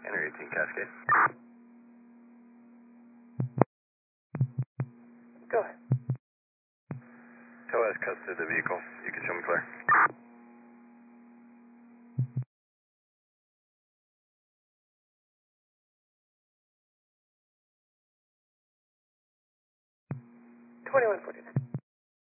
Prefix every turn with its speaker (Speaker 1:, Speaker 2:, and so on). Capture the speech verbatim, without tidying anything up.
Speaker 1: Enter eighteen Cascade.
Speaker 2: Go ahead.
Speaker 1: Tow has custody of the vehicle. You can show me clear.
Speaker 2: twenty-one forty-nine.